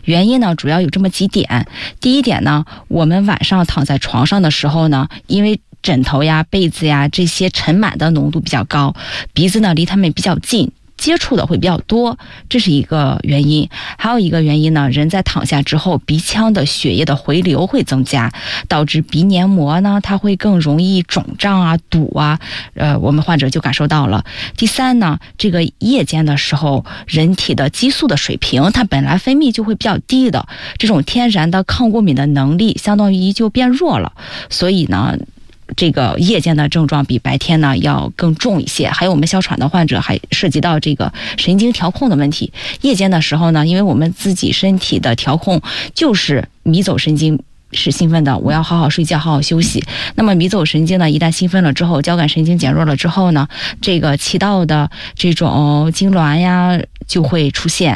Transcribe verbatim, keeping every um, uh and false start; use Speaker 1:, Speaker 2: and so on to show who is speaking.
Speaker 1: 原因呢主要有这么几点。第一点呢，我们晚上躺在床上的时候呢，因为枕头呀、被子呀这些尘螨的浓度比较高，鼻子呢离它们比较近，接触的会比较多，这是一个原因。还有一个原因呢，人在躺下之后，鼻腔的血液的回流会增加，导致鼻黏膜呢它会更容易肿胀啊、堵啊，呃，我们患者就感受到了。第三呢，这个夜间的时候，人体的激素的水平它本来分泌就会比较低的，这种天然的抗过敏的能力相当于就变弱了，所以呢这个夜间的症状比白天呢要更重一些。还有我们哮喘的患者还涉及到这个神经调控的问题。夜间的时候呢，因为我们自己身体的调控就是迷走神经是兴奋的，我要好好睡觉，好好休息。那么迷走神经呢，一旦兴奋了之后，交感神经减弱了之后呢，这个气道的这种痉挛呀就会出现。